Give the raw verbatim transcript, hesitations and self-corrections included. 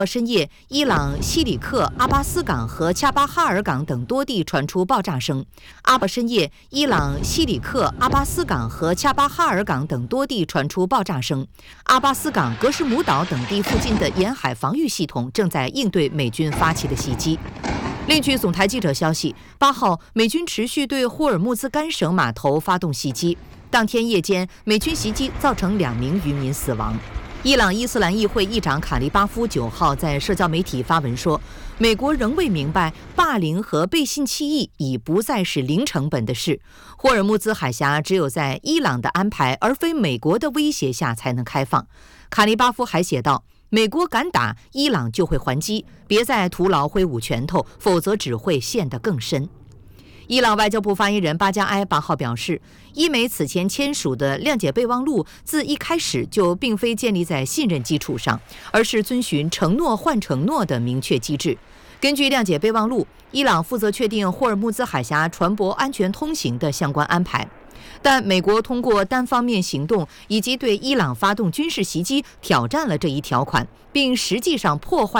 深夜，伊朗西里克、阿巴斯港和恰巴哈尔港等多地传出爆炸声。阿巴深夜，伊朗西里克、阿巴斯港和恰巴哈尔港等多地传出爆炸声。阿巴斯港、格什姆岛等地附近的沿海防御系统正在应对美军发起的袭击。另据总台记者消息，八号，美军持续对霍尔木兹干省码头发动袭击。当天夜间，美军袭击造成两名渔民死亡。伊朗伊斯兰议会议长卡利巴夫九号在社交媒体发文说，美国仍未明白霸凌和背信弃义已不再是零成本的事。霍尔木兹海峡只有在伊朗的安排而非美国的威胁下才能开放。卡利巴夫还写道，美国敢打，伊朗就会还击，别再徒劳挥舞拳头，否则只会陷得更深。伊朗外交部发言人巴加埃八号表示，伊美此前签署的谅解备忘录自一开始就并非建立在信任基础上，而是遵循承诺换承诺的明确机制。根据谅解备忘录，伊朗负责确定霍尔木兹海峡船舶安全通行的相关安排，但美国通过单方面行动以及对伊朗发动军事袭击，挑战了这一条款，并实际上破坏